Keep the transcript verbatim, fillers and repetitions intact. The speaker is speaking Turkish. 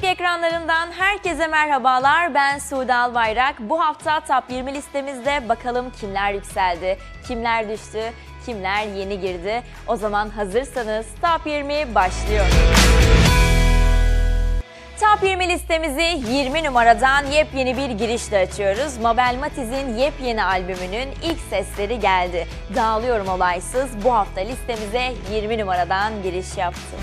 ekranlarından herkese merhabalar. Ben Sude Albayrak. Bu hafta Top yirmi listemizde bakalım kimler yükseldi, kimler düştü, kimler yeni girdi. O zaman hazırsanız Top yirmi başlıyor. Top yirmi listemizi yirmi numaradan yepyeni bir girişle açıyoruz. Mabel Matiz'in yepyeni albümünün ilk sesleri geldi. Dağılıyorum olaysız bu hafta listemize yirmi numaradan giriş yaptı.